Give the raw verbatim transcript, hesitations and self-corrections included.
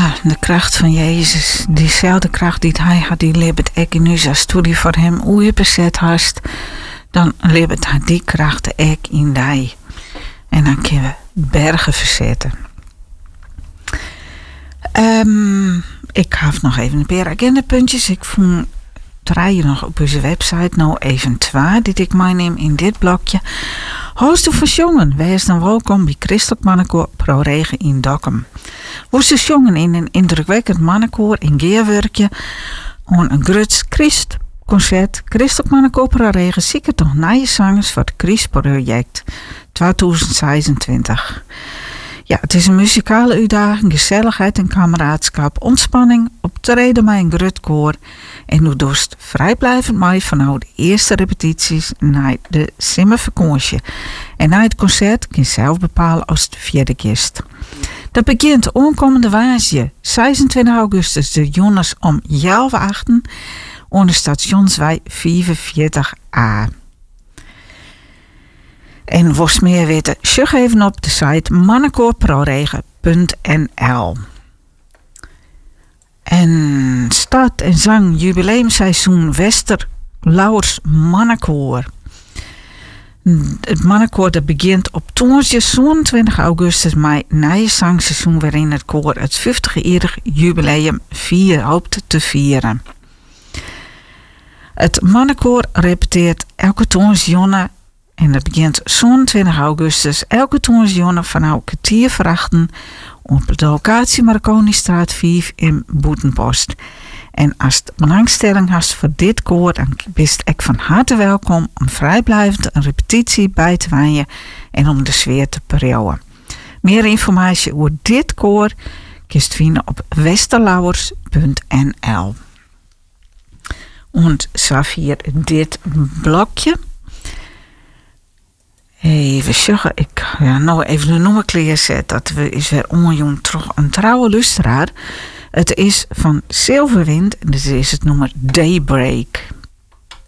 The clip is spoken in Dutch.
Ja, de kracht van Jezus, diezelfde kracht die hij had, die leert ik in onze studie voor hem. Hoe je bezet hast, dan leert hij die kracht ik in die. En dan kunnen we bergen verzetten. Um, ik had nog even een paar agendapuntjes. Ik vond draaien nog op onze website. Nou even twee, die ik meeneem in dit blokje. Host u voor jongen, wees dan welkom bij Christelijk Mannenkoor Pro Regen in Dokkum. Woest dus jongen in een indrukwekkend mannenkoor in Geerwerkje. Om een gruts Christ concert. Christelijk Mannenkoor Pro Regen zieken toch nieuwe zangers voor het Christ-project tweeduizend zesentwintig. Ja, het is een muzikale uitdaging, gezelligheid en kameraadschap, ontspanning, optreden met een grut koor en nu dorst vrijblijvend mee van de eerste repetities naar de simmervakantie. En na het concert kun je zelf bepalen als het vierde kist. Dat begint aankomende woensdag zesentwintig augustus de Jonas om half achten onder stationsweg vierenveertig A. En wost meer weten, check even op de site mannenkoorproregen punt n l. En start en zang jubileumseizoen Wester Lauwers Mannenkoor. Het mannenkoor dat begint op woensdag zevenentwintig augustus met een nieuwe zangseizoen waarin het koor het vijftig-jarig jubileum vier hoopt te vieren. Het mannenkoor repeteert elke woensdag en dat begint zevenentwintig augustus elke woensdag vanaf kwartier voor achten op de locatie Marconistraat vijf in Boetenpost. En als je belangstelling hebt voor dit koor, dan bist ik van harte welkom om vrijblijvend een repetitie bij te wonen en om de sfeer te perioden. Meer informatie over dit koor kun je vinden op westerlauwers punt n l. En zo hier dit blokje. Even zeggen, ik ja, nou even de nummer klaarzet. Dat we is weer onjoen terug een trouwe luisteraar. Het is van Silverwind en dit is het nummer Daybreak.